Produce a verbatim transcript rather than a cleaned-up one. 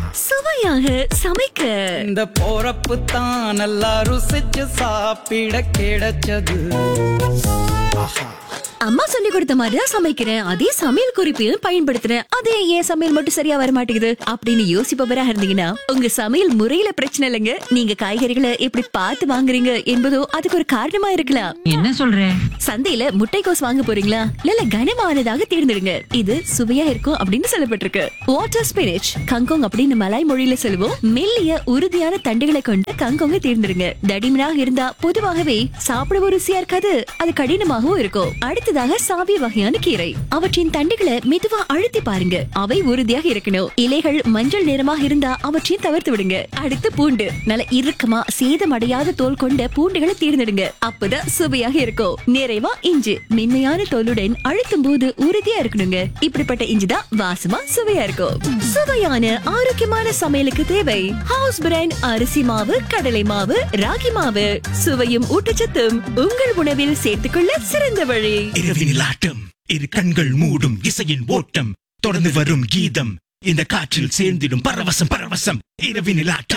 சுவையாக சமைக்க இந்த போறப்பு தான் நல்லா ருசிச்சு சாப்பிட கிடைச்சது. அம்மா சொல்லி கொடுத்த மாதிரிதான் சமைக்கிறேன், அதே சமையல் குறிப்பையும் பயன்படுத்துறேன், அதே ஏன் சமையல் மட்டும் சரியா வர மாட்டேங்குது அப்படின்னு யோசிப்பவரா இருந்தீங்கன்னா உங்க சமையல் முறையில பிரச்சனை இல்லைங்க. நீங்க காய்கறிகளை எப்படி பார்த்து வாங்குறீங்க என்பதோ அதுக்கு ஒரு காரணமா இருக்கலாம். என்ன சொல்ற? சந்தையில முட்டைக்கோஸ் வாங்க போறீங்களா, இல்ல கனமானதாக தேர்ந்தெடுங்க, இது சுவையா இருக்கும் அப்படின்னு சொல்லப்பட்டிருக்கு. வாட்டர் ஸ்பினிச், கங்கோங் அப்படின்னு மலாய் மொழியில சொல்லுவோம். மெல்லிய உறுதியான தண்டுகளை கொண்ட கங்கோங்க தேர்ந்தெடுங்க. தடிமனாக இருந்தா பொதுவாகவே சாப்பிடவும் ருசியா இருக்காது, அது கடினமாகவும் இருக்கும். அடுத்ததாக சாவிய வகையான கீரை, அவற்றின் தண்டுகளை மெதுவா அழுத்தி பாருங்க, அவை உறுதியாக இருக்கணும். இலைகள் மஞ்சள் நிறமாக இருந்தா அவற்றையும் தவிர்த்து விடுங்க. அடுத்து பூண்டு, நல்ல இறுக்கமா சேதமடையாத தோல் கொண்ட பூண்டுகளை தேர்ந்தெடுங்க, அப்பதான் சுவையாக இருக்கும். நிறைவா இஞ்சி, மென்மையான தோலுடன் அழுத்தும் போது உறுதியா இருக்கணுங்க. இப்படிப்பட்ட இஞ்சி தான் வாசமா சுவையா இருக்கும். சுவையான ஆரோக்கியமான சமையலுக்கு தேவை ஹவுஸ் பிராண்ட் அரிசி மாவு, கடலை மாவு, ராகி மாவு. சுவையும் ஊட்டச்சத்தும் உங்கள் உணவில் சேர்த்துக்கொள்ள சிறந்த வழி. இரவினில் ஆட்டம், இரு கண்கள் மூடும் இசையின் ஓட்டம், தொடர்ந்து வரும் கீதம், இந்த காற்றில் சேர்ந்திடும் பரவசம் பரவசம். இரவினில் ஆட்டம்.